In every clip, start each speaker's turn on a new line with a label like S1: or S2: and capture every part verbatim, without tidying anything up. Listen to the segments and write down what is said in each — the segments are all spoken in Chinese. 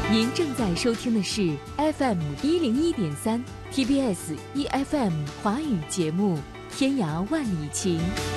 S1: 您正在收听的是 F M 一零一点三 T B S E F M 华语节目《天涯万里情》。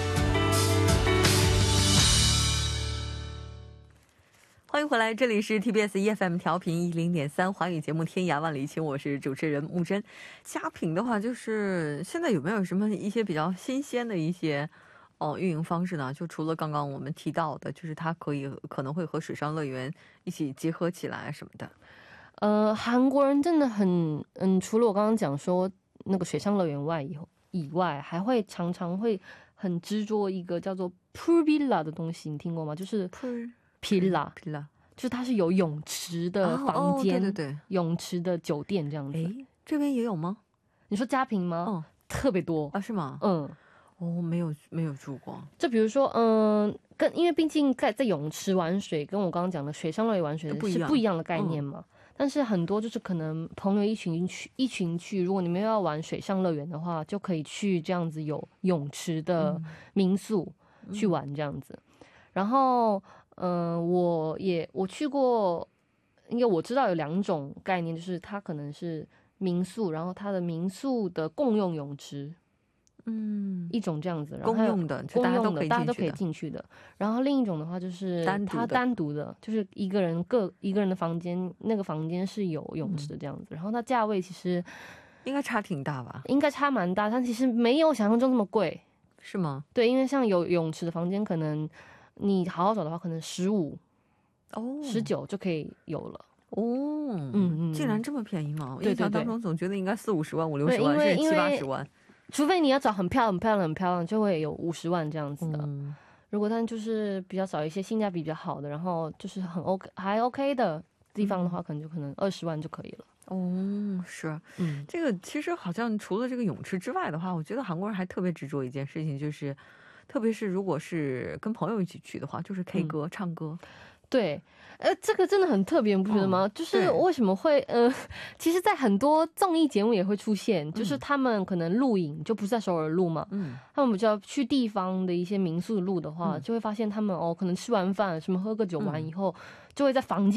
S1: 欢迎回来，这里是 T B S E F M 调频一零点三华语节目《天涯万里情》，我是主持人木真。佳品的话，就是现在有没有什么一些比较新鲜的一些哦运营方式呢？就除了刚刚我们提到的，就是它可以可能会和水上乐园一起结合起来什么的。
S2: 呃，韩国人真的很嗯，除了我刚刚讲说那个水上乐园外以后以外，还会常常会很执着一个叫做 pool villa 的东西，你听过吗？就是
S1: pool
S2: villa
S1: villa，
S2: 就是它是有泳池的房间、
S1: 哦哦、对对对，
S2: 泳池的酒店这样子。
S1: 诶，这边也有吗？
S2: 你说佳品吗？
S1: 哦，
S2: 特别多
S1: 啊，是吗？
S2: 嗯。
S1: 哦，没有没有住过。
S2: 就比如说，嗯、呃，跟因为毕竟在在泳池玩水，跟我刚刚讲的水上乐园玩水是不一样的概念嘛。嗯、但是很多就是可能朋友一群去一群去，如果你们要玩水上乐园的话，就可以去这样子有泳池的民宿去玩这样子。嗯、然后，嗯、呃，我也我去过，因为我知道有两种概念，就是它可能是民宿，然后它的民宿的共用泳池。嗯，一种这样子，然后
S1: 公用的，
S2: 公用的，大家都可以
S1: 进
S2: 去的。然后另一种的话就是它单独的，就是一个人各一个人的房间，那个房间是有泳池的这样子。嗯、然后它价位其实
S1: 应该差挺大吧？
S2: 应该差蛮大，但其实没有想象中那么贵，
S1: 是吗？
S2: 对，因为像有泳池的房间，可能你好好找的话，可能十五哦十九就可以有了。
S1: 哦，嗯嗯，竟然这么便宜吗？我印象当中总觉得应该四五十万、五六十万，甚至七八十万。
S2: 除非你要找很漂亮、很漂亮、很漂亮，就会有五十万这样子的。嗯、如果但就是比较少一些性价比比较好的，然后就是很 OK 还 OK 的地方的话，嗯、可能就可能二十万就可以了。
S1: 哦，是，嗯，这个其实好像除了这个泳池之外的话，我觉得韩国人还特别执着一件事情，就是特别是如果是跟朋友一起去的话，就是 K 歌、嗯、唱歌。
S2: 对，呃，这个真的很特别，你不觉得吗？哦、就是为什么会呃，其实，在很多综艺节目也会出现，嗯、就是他们可能录影就不是在首尔录嘛，嗯，他们比较去地方的一些民宿录的话，嗯、就会发现他们哦，可能吃完饭什么喝个酒完以后，嗯、就会在房间。